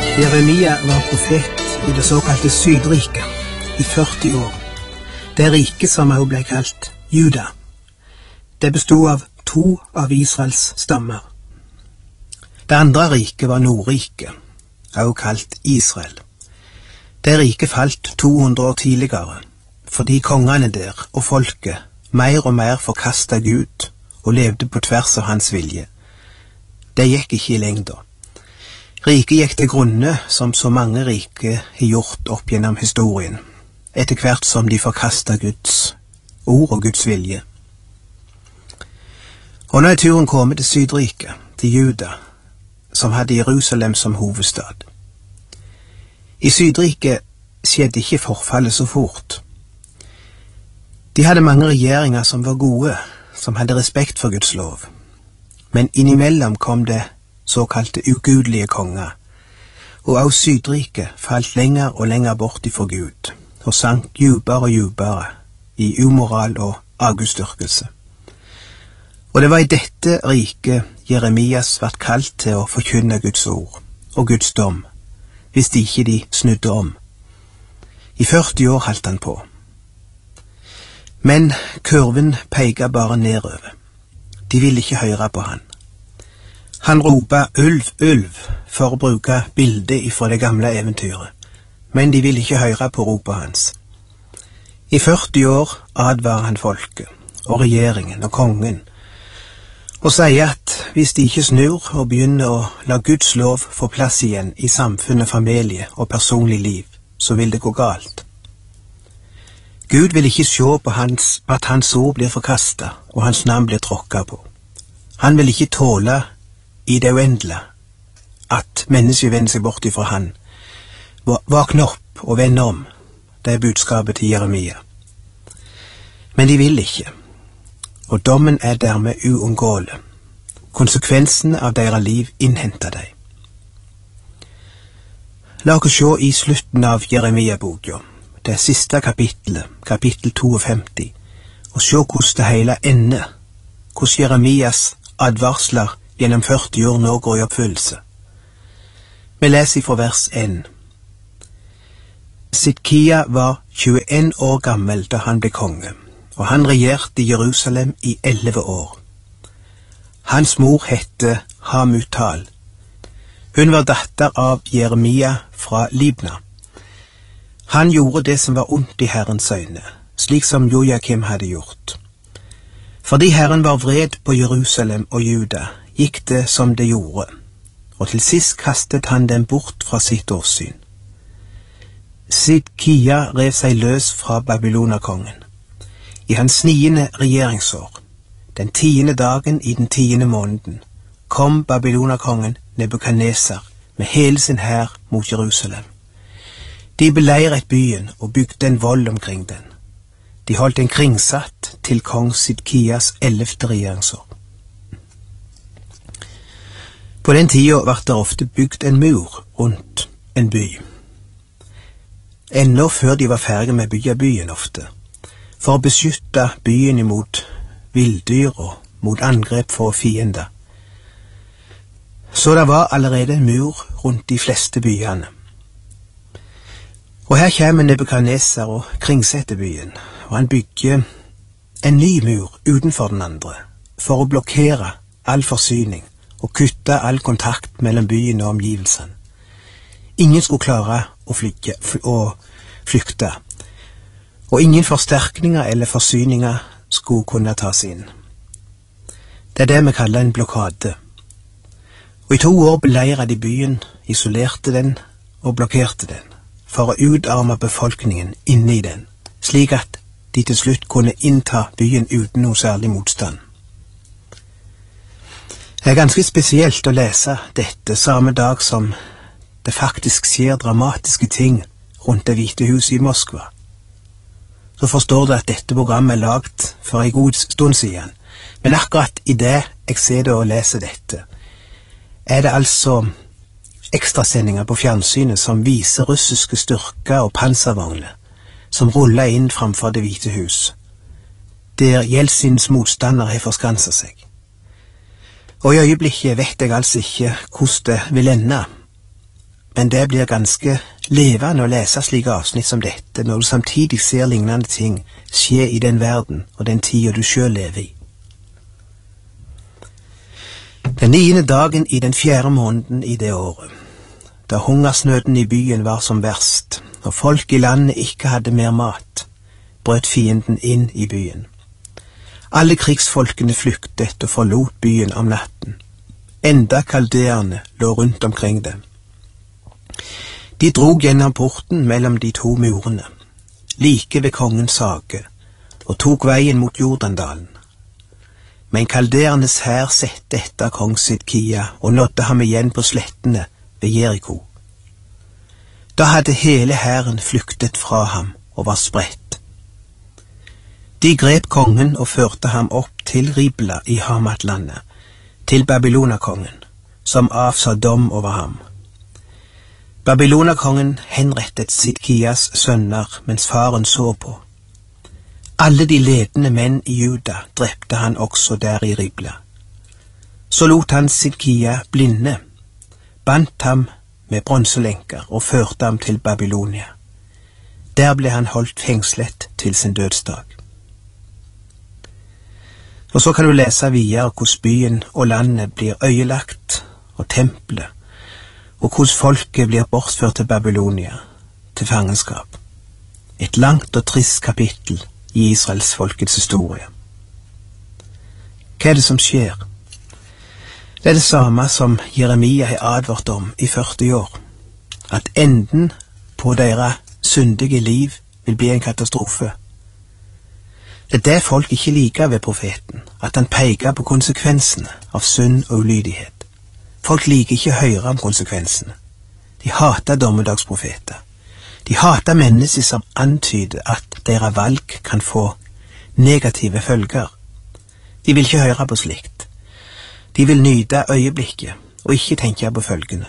Jeremia var profet i det såkalte Sydriket i 40 år. Det riket som også ble kalt Juda. Det bestod av 2 av Israels stammer. Det andre riket var Nordriket, også kalt Israel. Det riket falt 200 år tidligere, fordi kongene der og folket mer og mer forkastet Gud og levde på tvers av hans vilje. Det gikk ikke i lengda. Riket gikk til grunne som så mange rike har gjort opp gjennom historien, etter hvert som de forkastet Guds ord og Guds vilje. Og nå er turen kommet til Sydriket, til Juda, som hadde Jerusalem som hovedstad. I Sydriket skjedde ikke forfallet så fort. De hadde mange regjeringer som var gode, som hadde respekt for Guds lov. Men innimellom kom det såkalte ugudelige konger, og også Sydriket falt lenger og lenger bort ifra Gud, og sank djupere og djupere i umoral og avgudsdyrkelse. Og det var i dette riket Jeremias ble kalt til å forkynne Guds ord og Guds dom, hvis ikke de snudde om. I 40 år holdt han på. Men kurven peker bare nedover. De ville ikke høre på han. Han ropa ulv, ulv, for å bruke bildet ifra det gamle eventyret, men de ville ikke høre på ropet hans. I 40 år advarer han folket, og regjeringen og kongen, og sier at hvis de ikke snur og begynner å la Guds lov få plass igjen i samfunnet, familie og personlig liv, så vil det gå galt. Gud vil ikke se på at hans ord blir forkastet og hans navn blir tråkket på. Han vil ikke tåle i det uendelige at mennesket vender seg bort ifra han. Våkne opp og vende om, det er budskapet til Jeremia. Men de vil ikke, og dommen er dermed uunngåelig. Konsekvensene av deres liv innhenter dem. La oss se i slutten av Jeremia-boka, det siste kapittelet, kapittel 52, og se hvordan det hele ender, hvordan Jeremias advarsler gjennom 40 år nå går i oppfyllelse. Vi leser fra vers 1. Sidkia var 21 år gammel da han ble konge, og han regjerte i Jerusalem i 11 år. Hans mor hette Hamutal. Hun var datter av Jeremia fra Libna. Han gjorde det som var ondt i Herrens øyne, slik som Joakim hadde gjort. Fordi Herren var vred på Jerusalem og Juda, gikk det som det gjorde, og til sist kastet han dem bort fra sitt åsyn. Sidkia rev seg løs fra Babylonakongen. I hans 9. regjeringsår, den 10. dagen i den 10. måneden, kom Babylonakongen Nebukadnesar med hele sin hær mot Jerusalem. De beleiret byen og bygde en vold omkring den. De holdt en kringsatt til kong Sidkias 11. regjeringsår. På den tida ble det ofte bygd en mur rundt en by. Ennå før de var ferdige med å bygge byen ofte, for å beskytte byen imot villdyr og mot angrep fra fiender. Så det var allerede en mur rundt de fleste byene. Og her kommer Nebukadnesar og kringsetter byen, og han bygger en ny mur utenfor den andre, for å blokkere all forsyning og kutte all kontakt mellom byen og omgivelsene. Ingen skulle klare å flykte, og ingen forsterkninger eller forsyninger skulle kunne tas inn. Det er det vi kaller en blokade. Og i 2 år beleiret de byen, isolerte den og blokkerte den, for å utarme befolkningen inne i den, slik at de til slutt kunne innta byen uten noe særlig motstand. Det er ganske spesielt å lese dette samme dag som det faktisk skjer dramatiske ting rundt Det hvite huset i Moskva. Så forstår du at dette programmet er laget for en god stund siden, men akkurat i det jeg ser og leser dette, er det altså ekstrasendinger på fjernsynet som viser russiske styrker og panservogner som ruller inn framfor Det hvite hus, der Jeltsins motstander har forskanset seg. Og i øyeblikket vet jeg altså ikke hvordan det vil ende. men det blir ganske levende å lese slike avsnitt som dette, når du samtidig ser lignende ting skje i den verden og den tida du selv lever i. Den 9. dagen i den 4. måneden i det året, da hungersnøden i byen var som verst, og folk i landet ikke hadde mer mat, brøt fienden inn i byen. Alle krigsfolkene flyktet og forlot byen om natten. Enda kaldeerne lå rundt omkring dem. De drog gjennom porten mellom de to murene, like ved kongens hage, og tok veien mot Jordandalen. Men kaldeernes hær sette etter kong Sidkia og nådde ham igjen på slettene ved Jeriko. Da hadde hele hæren flyktet fra ham og var spredt. De grep kongen og førte ham opp til Ribla i Hamatlandet, til Babylonakongen, som avsa dom over ham. Babylonakongen henrettet Sidkias sønner mens faren så på. Alle de ledende menn i Juda drepte han også der i Ribla. Så lot han Sidkia blinde, bandt ham med bronselenker og førte ham til Babylonia. Der ble han holdt fengslet til sin dødsdag. Og så kan du lese videre hvordan byen og landet blir øyelagt, og tempelet, og hvordan folket blir bortført til Babylonia, til fangenskap. Et langt og trist kapittel i Israels folkets historie. Hva er det som skjer? Det er det samme som Jeremia har advart om i 40 år, at enden på deres syndige liv vil bli en katastrofe. Det er det folk ikke liker ved profeten, at han peker på konsekvensene av synd og ulydighet. Folk liker ikke å høre om konsekvensene. De hater dommedagsprofeter. De hater mennesker som antyder at deres valg kan få negative følger. De vil ikke høre på slikt. De vil nyte øyeblikket og ikke tenke på følgene.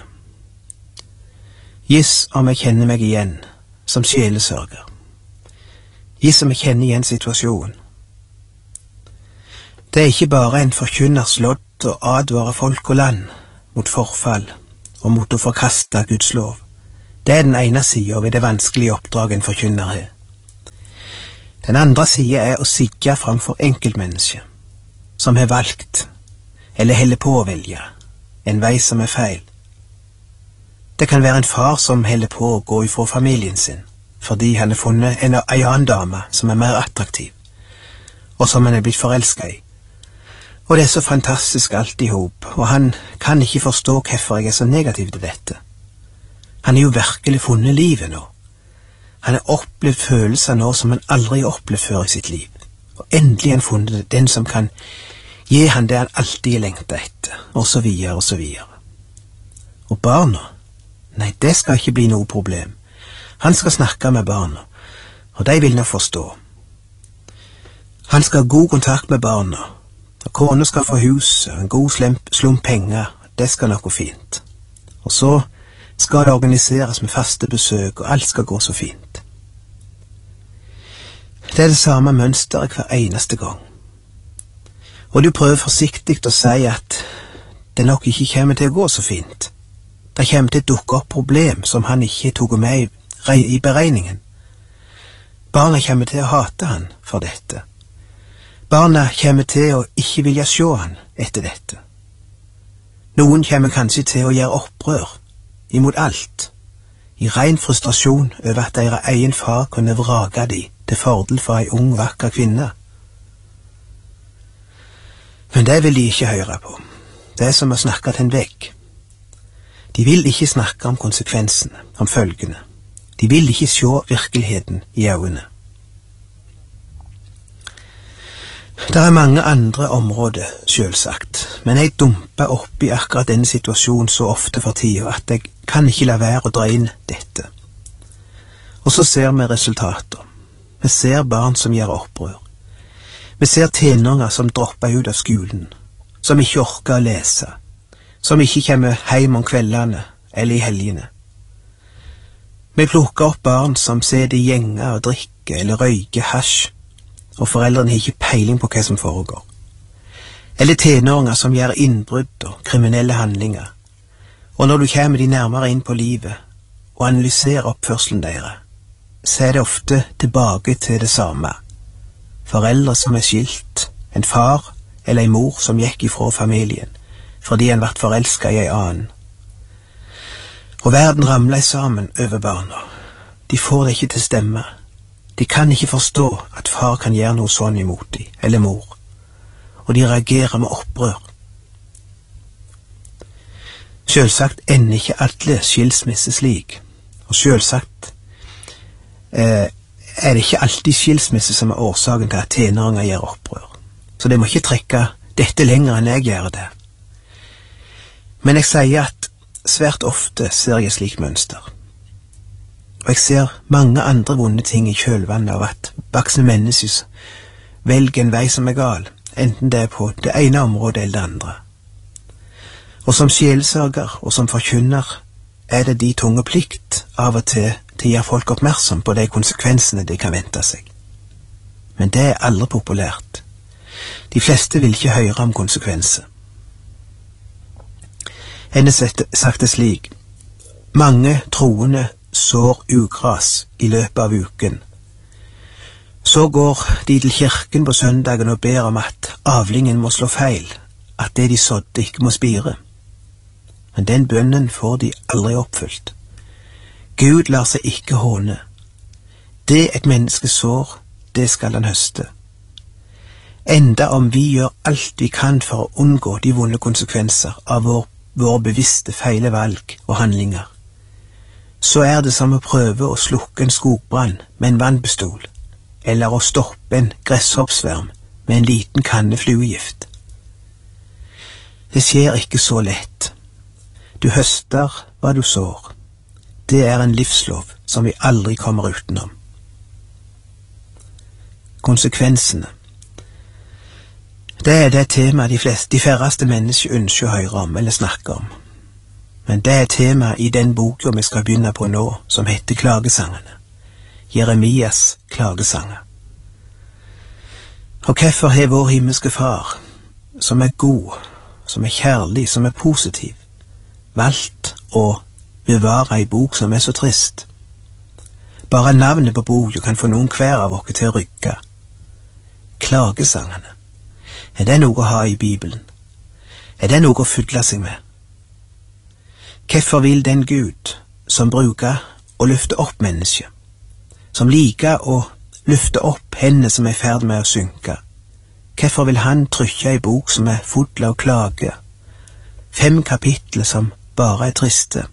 Giss om jeg kjenner meg igjen som sjelesørger. Giss om jeg kjenner igjen situasjonen. Det er ikke bare en forkynners lodd å advare folk og land mot forfall og mot å forkaste Guds lov. Det er den ene siden ved det vanskelige oppdraget en forkynner har. Den andre siden er å sitte framfor enkeltmennesker som har valgt, eller heller på å velge, en vei som er feil. Det kan være en far som heller på å gå ifra familien sin, fordi han har funnet en annen dame som er mer attraktiv, og som han er blitt forelsket i. Og det er så fantastisk alt i hop, og han kan ikke forstå hvorfor jeg er så negativ til dette. Han har jo virkelig funnet livet nå. Han har opplevd følelser nå som han aldri har opplevd før i sitt liv. Og endelig har han funnet den som kan gi han det han alltid lengter etter, og så videre og så videre. Og barna? Nei, det skal ikke bli noe problem. Han skal snakke med barna, og de vil nå forstå. Han skal ha god kontakt med barna, og kona skal få hus og en god slump penger, det skal nok gå fint. Og så skal det organiseres med faste besøk, og alt skal gå så fint. Det er det samme mønsteret hver eneste gang. Og du prøver forsiktig å si at det nok ikke kommer til å gå så fint. Det kommer til å dukke opp problem som han ikke tok med i beregningen. Barna kommer til å hate han for dette. Barna kommer til å ikke vilja se han etter dette. Noen kommer kanskje til å gjøre opprør imot alt, i ren frustrasjon over at deres egen far kunne vrake de til fordel for en ung, vakker kvinne. Men det vil de ikke høre på. Det er som å snakke til en vegg. De vil ikke snakke om konsekvensene, om følgene. De vil ikke se virkeligheten i øynene. Det er mange andre områder, selvsagt, men jeg dumper opp i akkurat denne situasjonen så ofte for tida at jeg kan ikke la være å dra inn dette. Og så ser vi resultater. Vi ser barn som gjør opprør. Vi ser tenåringer som dropper ut av skolen, som ikke orker å lese, som ikke kommer hjem om kveldene eller i helgene. Vi plukker opp barn som sitter i gjenger og drikker eller røyker hasj, og foreldrene har ikke peiling på hva som foregår. Eller tenåringer som gjør innbrudd og kriminelle handlinger, Og når du kommer de nærmere inn på livet og analyserer oppførselen deres, så er det ofte tilbake til det samme. Foreldre som er skilt, en far eller en mor som gikk ifra familien fordi han ble forelsket i en annen. Og verden ramler sammen over barna. De får det ikke til stemme. De kan ikke forstå at far kan gjøre noe sånn imot dem, eller mor. Og de reagerer med opprør. Selvsagt ender ikke alle skilsmisse slik. Og selvsagt er det ikke alltid skilsmisse som er årsaken til at tenåringer gjør opprør. Så det må ikke trekke dette lenger enn jeg gjør det. Men jeg sier at svært ofte ser jeg et slikt mønster. Og jeg ser mange andre vonde ting i kjølvannet av at voksne mennesker velger en vei som er gal, enten det er på det ene området eller det andre. Og som sjelesørger og som forkynner er det de tunge plikt av og til å gjøre folk oppmerksom på de konsekvensene de kan vente seg. Men det er aldri populært. De fleste vil ikke høre om konsekvenser. En har sagt det slik: mange troende sår ugras i løpet av uken. Så går de til kirken på søndagen og ber om at avlingen må slå feil, at det de sådde ikke må spire. Men den bønnen får de aldri oppfylt. Gud lar seg ikke håne. Det et menneske sår, det skal han høste. Enda om vi gjør alt vi kan for å unngå de vonde konsekvenser av våre bevisste feile valg og handlinger, så er det som å prøve å slukke en skogbrann med en vannpistol, eller å stoppe en gresshoppsverm med en liten kanne fluegift. Det skjer ikke så lett. Du høster hva du sår. Det er en livslov som vi aldri kommer utenom. Konsekvensene. Det er det temaet de færreste mennesker ønsker å høre om eller snakke om. Men det er temaet i den boka vi skal begynne på nå, som heter Klagesangene. Jeremias klagesanger. Og hvorfor har vår himmelske far, som er god, som er kjærlig, som er positiv, valgt å bevare ei bok som er så trist? Bare navnet på boka kan få noen hver av oss til å rygge. Klagesangene. Er det noe å ha i Bibelen? Er det noe å fylle seg med? Hvorfor vil den Gud som bruker å løfte opp mennesket, som liker å løfte opp henne som er i ferd med å synke, hvorfor vil han trykke i bok som er full av klage, 5 kapitler som bare er triste?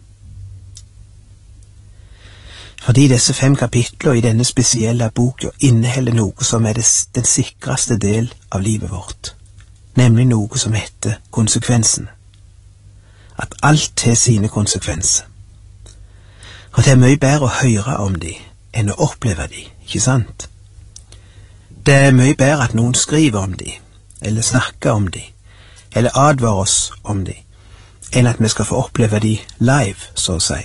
Fordi disse 5 kapitler i denne spesielle boka inneholder noe som er den sikreste del av livet vårt, nemlig noe som heter konsekvensen. At alt har sine konsekvenser. Og det er mye bedre å høre om de enn å oppleve de, ikke sant? Det er mye bedre at noen skriver om de, eller snakker om de, eller advarer oss om de, enn at vi skal få oppleve de live, så å si.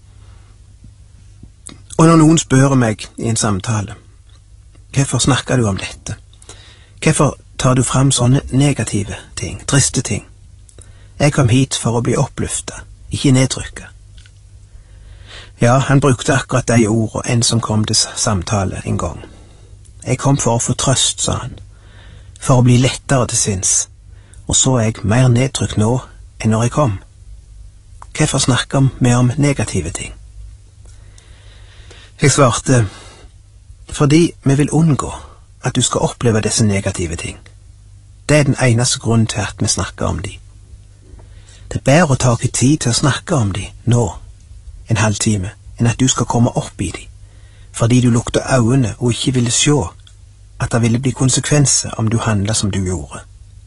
Og når noen spør meg i en samtale, hvorfor snakker du om dette? Hvorfor tar du fram sånne negative ting, triste ting? Jeg kom hit for å bli oppløftet, ikke nedtrykket. Ja, han brukte akkurat de ordene en som kom til samtale en gang. Jeg kom for å få trøst, sa han, for å bli lettere til sinns, og så er jeg mer nedtrykt nå enn når jeg kom. Hvorfor snakker vi om negative ting? Jeg svarte, fordi vi vil unngå at du skal oppleve disse negative ting. Det er den eneste grunnen til at vi snakker om de. Det er bedre å ta ikke tid til å snakke om de nå, en halvtime, enn at du skal komme opp i de, fordi du lukter øynene og ikke ville se at det ville bli konsekvenser om du handlet som du gjorde.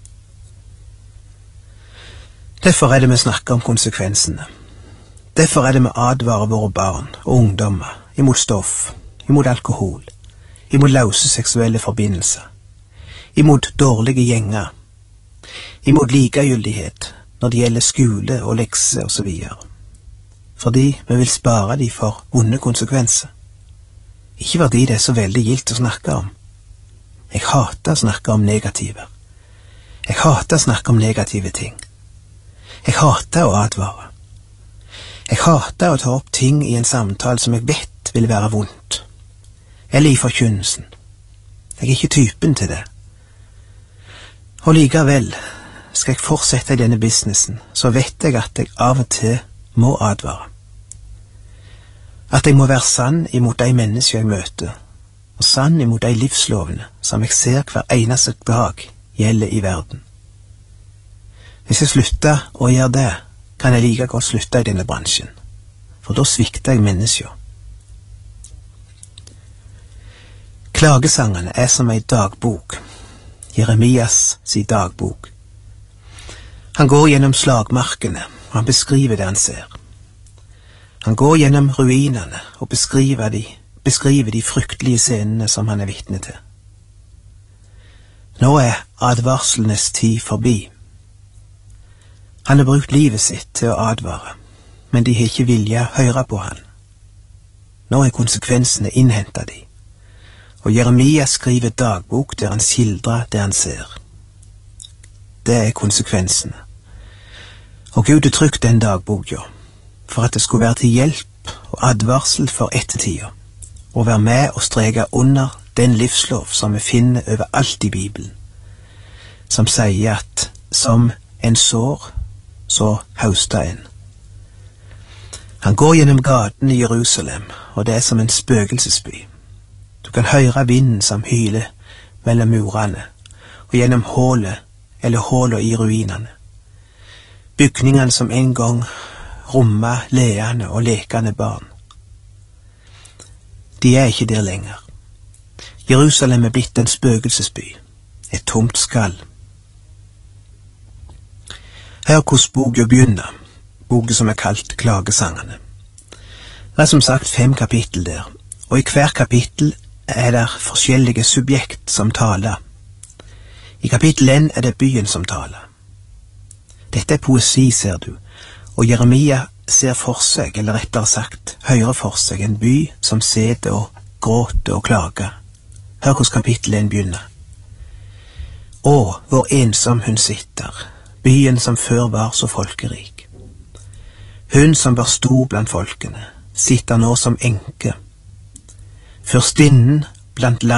Derfor er det vi snakker om konsekvensene. Derfor er det vi advarer våre barn og ungdommer imot stoff, imot alkohol, imot løse seksuelle forbindelser, imot dårlige gjenger, imot likegyldighet når det gjelder skole og lekser og så videre. Fordi vi vil spare de for vonde konsekvenser. Ikke fordi det er så veldig gildt å snakke om. Jeg hater å snakke om negativer. Jeg hater å snakke om negative ting. Jeg hater å advare. Jeg hater å ta opp ting i en samtale som jeg vet vil være vondt, eller i forkynnelsen. Jeg er ikke typen til det. Og likevel skal jeg fortsette i denne businessen, så vet jeg at jeg av og til må advare. At jeg må være sann imot de mennesker jeg møter, og sann imot de livslovene som jeg ser hver eneste dag gjelder i verden. Hvis jeg slutter å gjøre det, kan jeg like godt slutte i denne bransjen, for da svikter jeg mennesker. Klagesangene er som ei dagbok, Jeremias si dagbok. Han går gjennom slagmarkene, og han beskriver det han ser. Han går gjennom ruinene og beskriver de fryktelige scenene som han er vitne til. Nå er advarslenes tid forbi. Han har brukt livet sitt til å advare, men de har ikke vilja høre på han. Nå er konsekvensene innhentet de, og Jeremia skriver dagbok der han skildrer det han ser. Det er konsekvensene. Og Gud har trykt den dagboka, for at det skulle være til hjelp og advarsel for ettertida, og være med og streke under den livslov som vi finner overalt i Bibelen, som sier at som en sår, så høster en. Han går gjennom gaten i Jerusalem, og det er som en spøkelsesby. Du kan høre vinden som hyler mellom murene, og gjennom hålet i ruinene. Bygningene som en gang rommet leende og lekende barn. De er ikke der lenger. Jerusalem er blitt en spøkelsesby, et tomt skall. Hør hvordan boka begynner, boka som er kalt Klagesangene. Det er som sagt 5 kapittel der, og i hver kapittel er det forskjellige subjekt som taler. I kapittel 1 er det byen som taler. Dette er poesi, ser du, og Jeremia ser for seg, eller rettere sagt, hører for seg en by som sitter og gråter og klager. Hør hvordan kapittel 1 begynner. Å, hvor ensom hun sitter, byen som før var så folkerik. Hun som var stor blant folkene, sitter nå som enke. Fyrstinnen blant